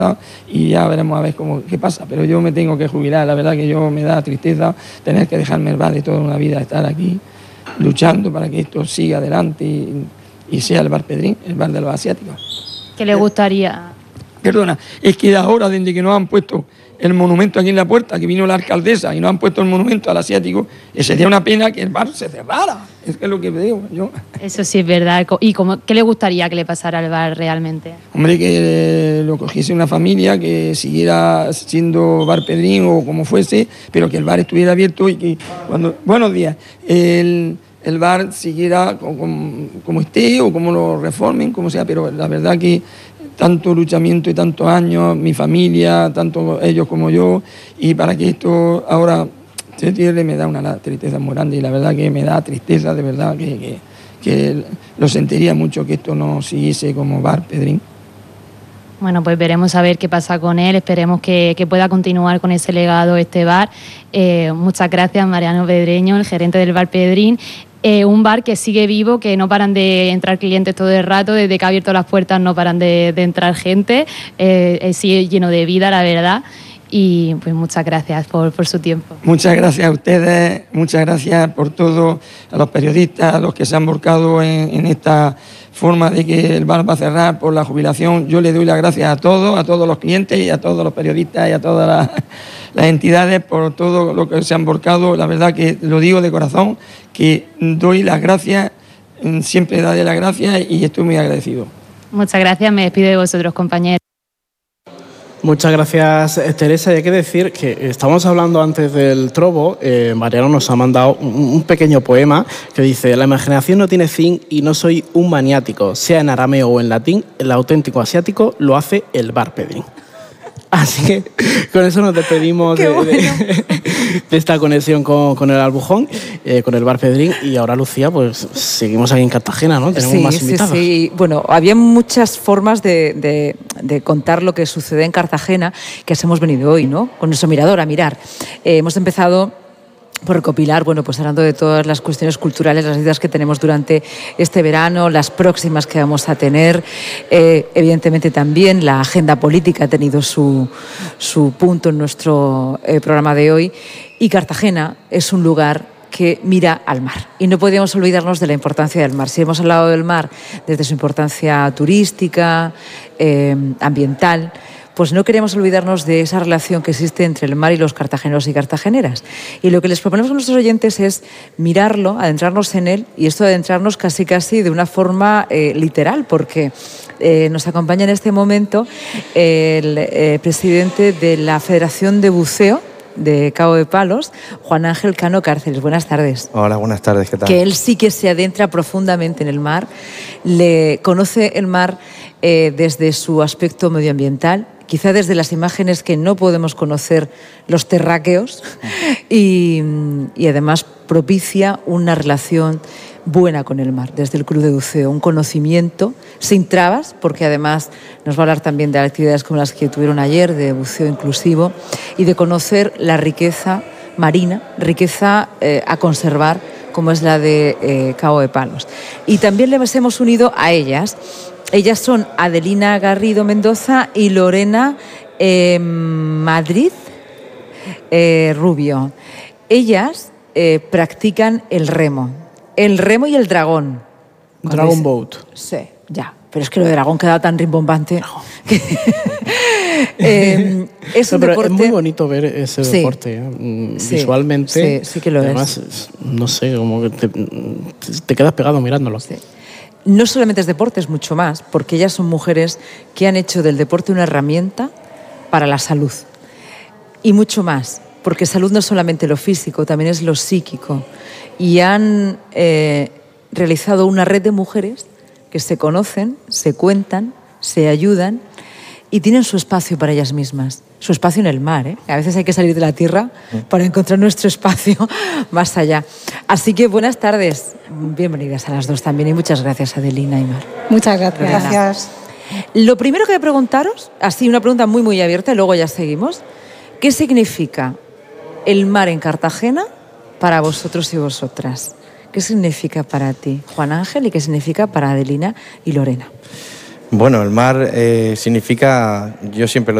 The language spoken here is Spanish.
y ya veremos a ver qué pasa, pero yo me tengo que jubilar. La verdad que yo me da tristeza tener que dejarme el bar de toda una vida, estar aquí luchando para que esto siga adelante y sea el Bar Pedrín, el bar de los asiáticos. ¿Qué le gustaría? Perdona, es que ahora, desde que nos han puesto el monumento aquí en la puerta, que vino la alcaldesa y nos han puesto el monumento al asiático, sería una pena que el bar se cerrara. Es que es lo que digo yo. Eso sí es verdad. ¿Y qué le gustaría que le pasara al bar realmente? Hombre, que lo cogiese una familia, que siguiera siendo Bar Pedrín o como fuese, pero que el bar estuviera abierto y que cuando... Buenos días. El bar siguiera como esté o como lo reformen, como sea, pero la verdad que tanto luchamiento y tantos años, mi familia, tanto ellos como yo, y para que esto ahora se cierre me da una tristeza muy grande, y la verdad que me da tristeza, de verdad, que lo sentiría mucho que esto no siguiese como Bar Pedrín. Bueno, pues veremos a ver qué pasa con él, esperemos que pueda continuar con ese legado este bar. Muchas gracias, Mariano Pedreño, el gerente del Bar Pedrín. Un bar que sigue vivo, que no paran de entrar clientes todo el rato, desde que ha abierto las puertas no paran de entrar gente, sigue lleno de vida, la verdad, y pues muchas gracias por su tiempo. Muchas gracias a ustedes, muchas gracias por todo, a los periodistas, a los que se han volcado en esta forma de que el bar va a cerrar por la jubilación. Yo le doy las gracias a todos los clientes y a todos los periodistas y a todas las entidades por todo lo que se han volcado. La verdad que lo digo de corazón, que doy las gracias, siempre daré las gracias y estoy muy agradecido. Muchas gracias, me despido de vosotros, compañeros. Muchas gracias, Teresa. Y hay que decir que estábamos hablando antes del trobo. Mariano nos ha mandado un pequeño poema que dice: la imaginación no tiene fin y no soy un maniático, sea en arameo o en latín, el auténtico asiático lo hace el Bar Pedrín. Así que con eso nos despedimos de esta conexión con el Albujón, con el Bar Pedrín. Y ahora, Lucía, pues seguimos aquí en Cartagena, ¿no? Tenemos más invitados. Sí. Bueno, había muchas formas de contar lo que sucede en Cartagena, que hemos venido hoy, ¿no? Con nuestro mirador a mirar. Hemos empezado por recopilar, bueno, pues hablando de todas las cuestiones culturales, las ideas que tenemos durante este verano, las próximas que vamos a tener. Evidentemente también la agenda política ha tenido su punto en nuestro programa de hoy. Y Cartagena es un lugar que mira al mar. Y no podíamos olvidarnos de la importancia del mar. Si hemos hablado del mar desde su importancia turística, ambiental, pues no queremos olvidarnos de esa relación que existe entre el mar y los cartageneros y cartageneras. Y lo que les proponemos a nuestros oyentes es mirarlo, adentrarnos en él, y esto de adentrarnos casi de una forma literal, porque nos acompaña en este momento el presidente de la Federación de Buceo de Cabo de Palos, Juan Ángel Cano Cárceles. Buenas tardes. Hola, buenas tardes, ¿qué tal? Que él sí que se adentra profundamente en el mar, conoce el mar desde su aspecto medioambiental, quizá desde las imágenes que no podemos conocer los terráqueos, y además propicia una relación buena con el mar, desde el Club de Buceo, un conocimiento sin trabas, porque además nos va a hablar también de actividades como las que tuvieron ayer, de buceo inclusivo, y de conocer la riqueza marina, riqueza a conservar, como es la de Cabo de Palos. Y también les hemos unido a ellas. Ellas son Adelina Garrido Mendoza y Lorena Madrid Rubio. Ellas practican el remo y el dragón. Dragon Boat. Sí, ya. Pero es que lo de dragón queda tan rimbombante. No. Es un deporte... Es muy bonito ver ese deporte, visualmente. Sí que lo además, no sé, como que te quedas pegado mirándolo. Sí. No solamente es deporte, es mucho más, porque ellas son mujeres que han hecho del deporte una herramienta para la salud. Y mucho más, porque salud no es solamente lo físico, también es lo psíquico. Y han realizado una red de mujeres que se conocen, se cuentan, se ayudan y tienen su espacio para ellas mismas. Su espacio en el mar, ¿eh? A veces hay que salir de la tierra para encontrar nuestro espacio más allá. Así que buenas tardes, bienvenidas a las dos también, y muchas gracias, Adelina y Mar. Muchas gracias. Gracias. Lo primero que voy a preguntaros, así una pregunta muy muy abierta y luego ya seguimos, ¿qué significa el mar en Cartagena para vosotros y vosotras? ¿Qué significa para ti, Juan Ángel, y qué significa para Adelina y Lorena? Bueno, el mar significa, yo siempre lo